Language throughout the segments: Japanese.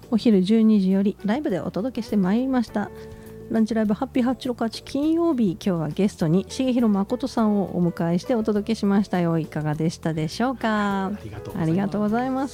お昼12時よりライブでお届けしてまいりました。ランチライブハッピーハッチロカチ金曜日、今日はゲストに重弘誠さんをお迎えしてお届けしましたよ。いかがでしたでしょうか。ありがとうございます。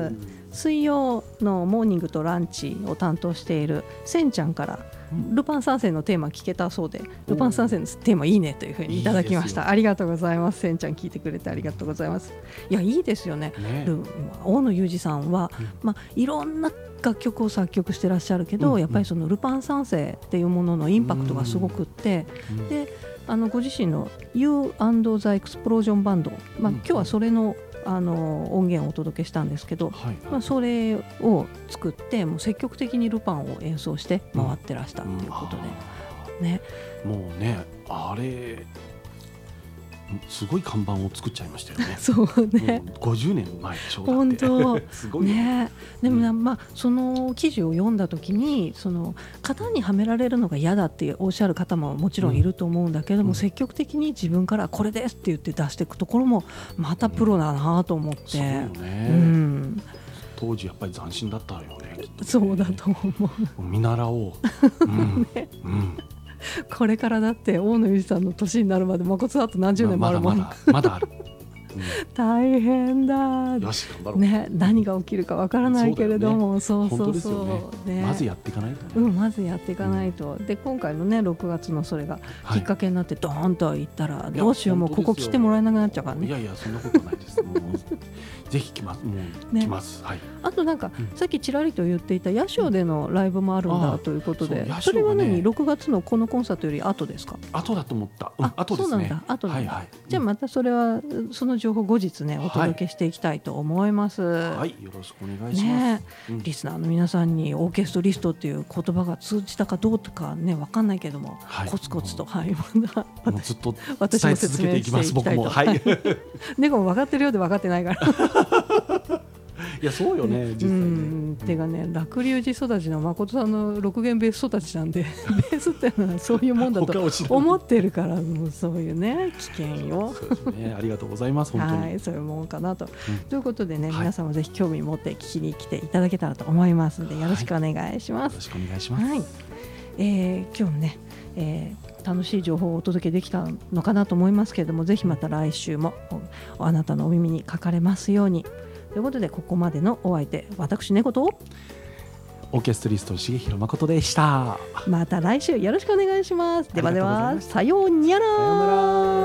水曜のモーニングとランチを担当しているせんちゃんからルパン三世のテーマ聞けたそうで、ルパン三世のテーマいいねというふうにいただきました。ありがとうございます。せんちゃん聞いてくれてありがとうございます。いや、いいですよね。大野裕二さんは、いろんな楽曲を作曲してらっしゃるけど、やっぱりそのルパン三世っていうもののインパクトがすごくって、でご自身の You and the Explosion Band、今日はそれの音源をお届けしたんですけど、それを作ってもう積極的にルパンを演奏して回ってらしたということで、ね、もうね、あれすごい看板を作っちゃいましたよね。そうね、50年前でしょう。本当すごいね。でもその記事を読んだ時に、その型にはめられるのが嫌だっておっしゃる方ももちろんいると思うんだけども、積極的に自分からこれですって言って出していくところもまたプロだなと思って、そうね、当時やっぱり斬新だったよね。そうだと思う。見習おう。ね、これからだって大野裕二さんの年になるまで誠さんあと何十年もあるもん。まだある。大変だ。よし頑張ろう。ね、何が起きるかわからないけれども、そうね。まずやっていかないとね。まずやっていかないと。で今回のね6月のそれがきっかけになってドーンといったら、どうしよう、もうここ来てもらえなくなっちゃうからね。いやいや、そんなことないです。もうぜひ来ます。もう来ます。はい。あとなんかさっきちらりと言っていたヤシオでのライブもあるんだということで、それは何6月のこのコンサートより後ですか。後だと思った。後ですね。そうなんだ。後なんだ。じゃあまたそれはその情報後日ねお届けしていきたいと思います。はい、よろしくお願いします。リスナーの皆さんにオーケストリストっていう言葉が通じたかどうとかねわかんないけども、コツコツとずっと伝え続けていきます。僕もでも分かってるようで分かってないから。いやそうよね、実際ね。てかね、楽龍寺育ちの誠さんの6弦ベース育ちなんで、ベースってのはそういうもんだと思ってるから、もうそういうね危険よ。そうですね、ありがとうございます。本当に、はい、そういうもんかなと、ということでね、皆さんもぜひ興味持って聞きに来ていただけたらと思いますので、よろしくお願いします。よろしくお願いします。はい、今日ね、楽しい情報をお届けできたのかなと思いますけれども、ぜひまた来週もあなたのお耳にかかれますようにということで、ここまでのお相手、私猫とオーケストリスト重弘誠でした。また来週よろしくお願いします。ではでは、さようにゃら。